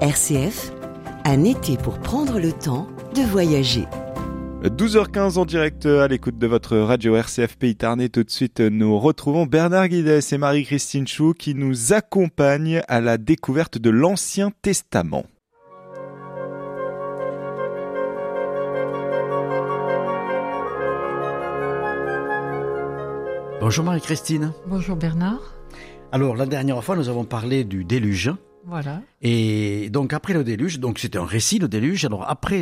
RCF, un été pour prendre le temps de voyager. 12h15 en direct à l'écoute de votre radio RCF Pays Tarn. Tout de suite, nous retrouvons Bernard Guidès et Marie-Christine Chou qui nous accompagnent à la découverte de l'Ancien Testament. Bonjour Marie-Christine. Bonjour Bernard. Alors la dernière fois nous avons parlé du déluge. Voilà. Et donc après le déluge, donc c'était un récit le déluge. Alors après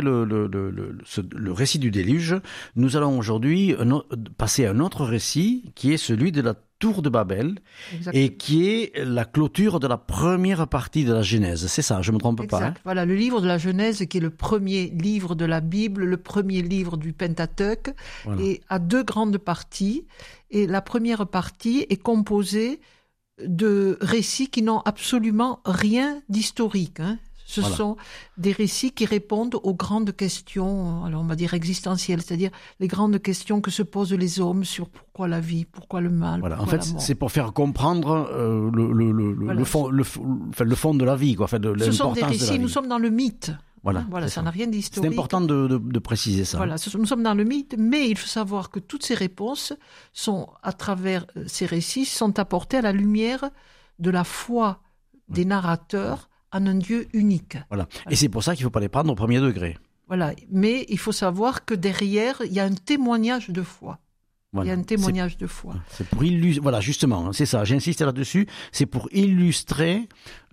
le récit du déluge, nous allons aujourd'hui passer à un autre récit qui est celui de la tour de Babel. Exactement. Et qui est la clôture de la première partie de la Genèse. C'est ça, je me trompe pas. Hein. Voilà, le livre de la Genèse qui est le premier livre de la Bible, le premier livre du Pentateuque, voilà. Et a deux grandes parties. Et la première partie est composée de récits qui n'ont absolument rien d'historique. Hein. Ce sont des récits qui répondent aux grandes questions, alors on va dire existentielles, c'est-à-dire les grandes questions que se posent les hommes sur pourquoi la vie, pourquoi le mal. Voilà. En fait, c'est pour faire comprendre le fond de la vie, quoi. En fait, de l'importance. Ce sont des récits. De la vie. Nous sommes dans le mythe. Voilà, ça n'a rien d'historique. C'est important de préciser ça. Voilà, nous sommes dans le mythe, mais il faut savoir que toutes ces réponses sont, à travers ces récits, sont apportées à la lumière de la foi des narrateurs en un Dieu unique. Voilà. Et c'est pour ça qu'il ne faut pas les prendre au premier degré. Voilà, mais il faut savoir que derrière, il y a un témoignage de foi. Voilà. Il y a un témoignage de foi. C'est pour illustrer, voilà, justement, c'est ça, j'insiste là-dessus, c'est pour illustrer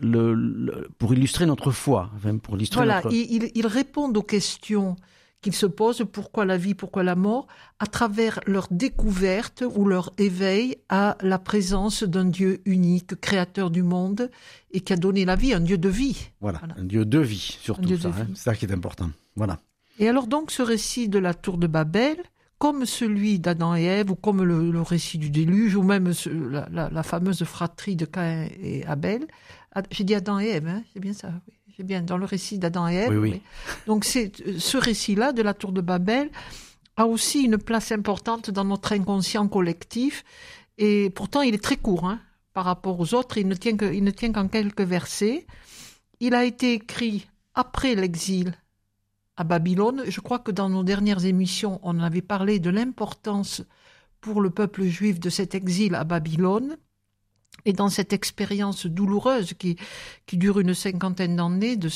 notre foi. Enfin, pour illustrer notre... Ils répondent aux questions qu'ils se posent, pourquoi la vie, pourquoi la mort, à travers leur découverte ou leur éveil à la présence d'un Dieu unique, créateur du monde, et qui a donné la vie, un Dieu de vie. Voilà. Un Dieu de vie, surtout ça, hein, c'est ça qui est important. Voilà. Et alors donc, ce récit de la tour de Babel, comme celui d'Adam et Ève, ou comme le récit du déluge, ou même la fameuse fratrie de Caïn et Abel. J'ai dit Adam et Ève, hein, c'est bien ça, oui. C'est bien, dans le récit d'Adam et Ève. Oui. Donc ce récit-là de la tour de Babel a aussi une place importante dans notre inconscient collectif. Et pourtant, il est très court par rapport aux autres. Il ne tient qu'en quelques versets. Il a été écrit après l'exil à Babylone. Je crois que dans nos dernières émissions, on avait parlé de l'importance pour le peuple juif de cet exil à Babylone. Et dans cette expérience douloureuse qui dure une cinquantaine d'années, de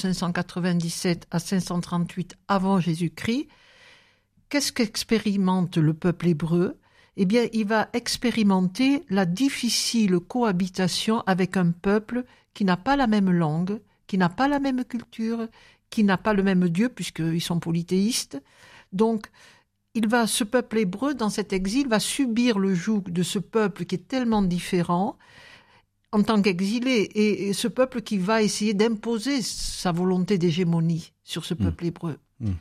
597 à 538 avant Jésus-Christ, qu'est-ce qu'expérimente le peuple hébreu ? Eh bien, il va expérimenter la difficile cohabitation avec un peuple qui n'a pas la même langue, qui n'a pas la même culture, qui n'a pas le même Dieu, puisqu'ils sont polythéistes. Donc, ce peuple hébreu, dans cet exil, va subir le joug de ce peuple qui est tellement différent, en tant qu'exilé, et ce peuple qui va essayer d'imposer sa volonté d'hégémonie sur ce peuple hébreu.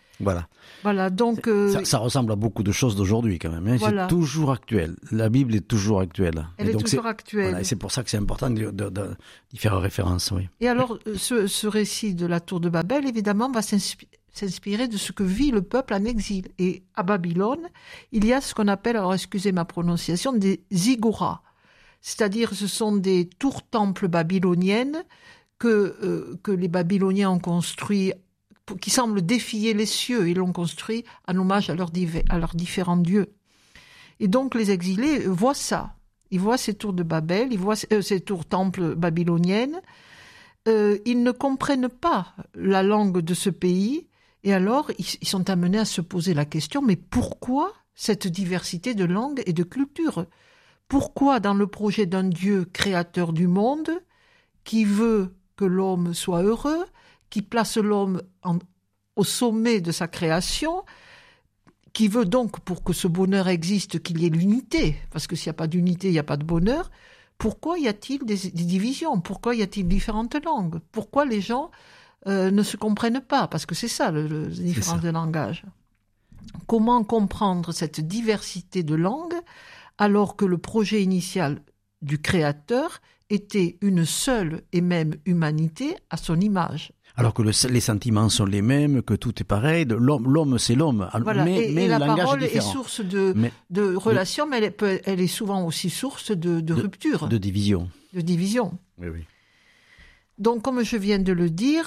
Voilà, donc... Ça ressemble à beaucoup de choses d'aujourd'hui quand même. Hein. Voilà. C'est toujours actuel. La Bible est toujours actuelle. Elle est toujours actuelle. Voilà, et c'est pour ça que c'est important d'y faire référence. Oui. Et alors, ce récit de la tour de Babel, évidemment, va s'inspirer de ce que vit le peuple en exil. Et à Babylone, il y a ce qu'on appelle, alors excusez ma prononciation, des ziggourats. C'est-à-dire, ce sont des tours-temples babyloniennes que les Babyloniens ont construits, qui semblent défier les cieux. Ils l'ont construit en hommage à leurs différents dieux. Et donc, les exilés voient ça. Ils voient ces tours de Babel, ils voient ces tours-temples babyloniennes. Ils ne comprennent pas la langue de ce pays. Et alors, ils sont amenés à se poser la question, mais pourquoi cette diversité de langues et de cultures ? Pourquoi, dans le projet d'un Dieu créateur du monde, qui veut que l'homme soit heureux, qui place l'homme au sommet de sa création, qui veut donc, pour que ce bonheur existe, qu'il y ait l'unité, parce que s'il n'y a pas d'unité, il n'y a pas de bonheur, pourquoi y a-t-il des divisions ? Pourquoi y a-t-il différentes langues ? Pourquoi les gens ne se comprennent pas ? Parce que c'est ça, la différence de langage. Comment comprendre cette diversité de langues alors que le projet initial du Créateur était une seule et même humanité à son image. Alors que les sentiments sont les mêmes, que tout est pareil, l'homme c'est l'homme, voilà. mais la le langage parole est différent. Est source de relations, mais elle est souvent aussi source de rupture. De division. De division. Oui. Donc, comme je viens de le dire,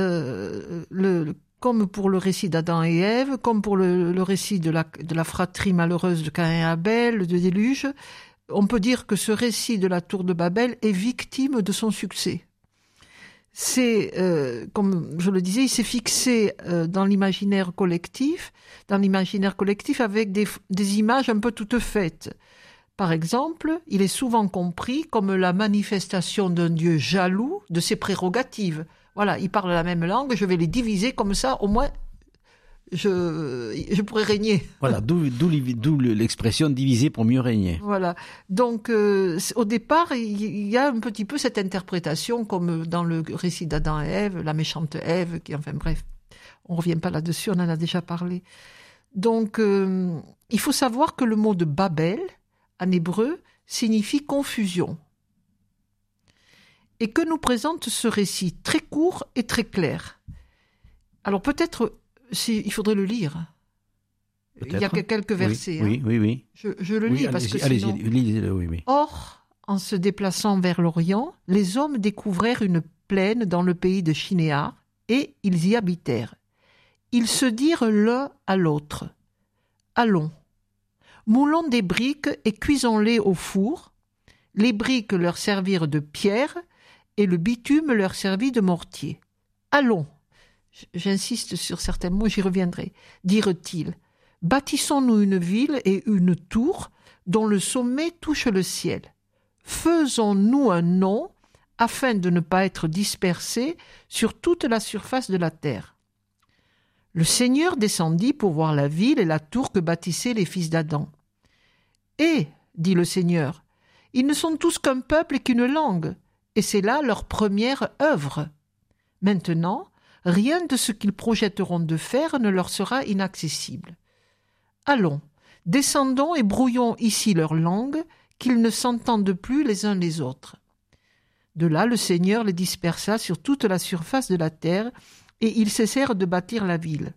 comme pour le récit d'Adam et Ève, comme pour le récit de la fratrie malheureuse de Caïn et Abel, le déluge, on peut dire que ce récit de la tour de Babel est victime de son succès. C'est, comme je le disais, il s'est fixé dans l'imaginaire collectif avec des images un peu toutes faites. Par exemple, il est souvent compris comme la manifestation d'un Dieu jaloux de ses prérogatives. Voilà, ils parlent la même langue, je vais les diviser comme ça, au moins je pourrais régner. Voilà, d'où l'expression diviser pour mieux régner. Voilà. Donc, au départ, il y a un petit peu cette interprétation, comme dans le récit d'Adam et Ève, la méchante Ève, enfin bref, on ne revient pas là-dessus, on en a déjà parlé. Donc, il faut savoir que le mot de Babel, en hébreu, signifie confusion. Et que nous présente ce récit très court et très clair. Alors peut-être, il faudrait le lire. Peut-être. Il y a quelques versets. Oui. Je le lis parce que sinon... Allez-y, lisez-le, oui. Or, en se déplaçant vers l'Orient, les hommes découvrèrent une plaine dans le pays de Shinéar, et ils y habitèrent. Ils se dirent l'un à l'autre, « Allons, moulons des briques et cuisons-les au four. » Les briques leur servirent de pierre, et le bitume leur servit de mortier. « Allons, j'insiste sur certains mots, j'y reviendrai, dirent-ils. Bâtissons-nous une ville et une tour dont le sommet touche le ciel. Faisons-nous un nom afin de ne pas être dispersés sur toute la surface de la terre. » Le Seigneur descendit pour voir la ville et la tour que bâtissaient les fils d'Adam. « Et, dit le Seigneur, ils ne sont tous qu'un peuple et qu'une langue, et c'est là leur première œuvre. Maintenant, rien de ce qu'ils projetteront de faire ne leur sera inaccessible. Allons, descendons et brouillons ici leur langue, qu'ils ne s'entendent plus les uns les autres. » De là, le Seigneur les dispersa sur toute la surface de la terre, et ils cessèrent de bâtir la ville.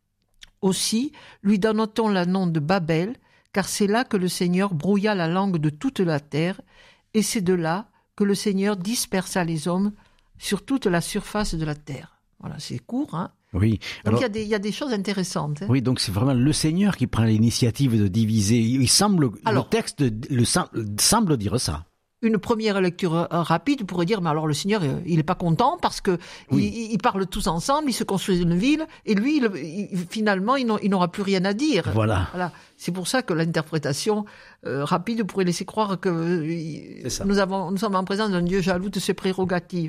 Aussi, lui donna-t-on le nom de Babel, car c'est là que le Seigneur brouilla la langue de toute la terre, et c'est de là que le Seigneur dispersa les hommes sur toute la surface de la terre. Voilà, c'est court, hein. Oui. Donc il y a des choses intéressantes. Hein. Oui, donc c'est vraiment le Seigneur qui prend l'initiative de diviser. Le texte semble dire ça. Une première lecture rapide pourrait dire, mais alors le Seigneur, il n'est pas content parce que ils parlent tous ensemble, ils se construisent une ville, et lui, finalement, il n'aura plus rien à dire. Voilà. C'est pour ça que l'interprétation rapide pourrait laisser croire que nous sommes en présence d'un Dieu jaloux de ses prérogatives.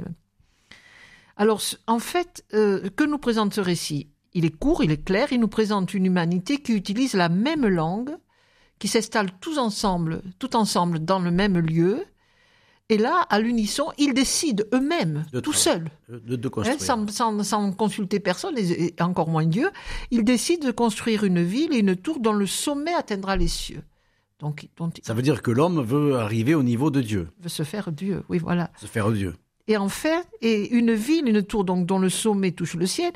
Alors, en fait, que nous présente ce récit ? Il est court, il est clair, il nous présente une humanité qui utilise la même langue, qui s'installe tout ensemble dans le même lieu. Et là, à l'unisson, ils décident eux-mêmes, tout seuls, de construire. Sans consulter personne, et encore moins Dieu. Ils décident de construire une ville et une tour dont le sommet atteindra les cieux. Ça veut dire que l'homme veut arriver au niveau de Dieu. Veut se faire Dieu, oui, voilà. Se faire Dieu. Et en fait, une ville, une tour donc, dont le sommet touche le ciel,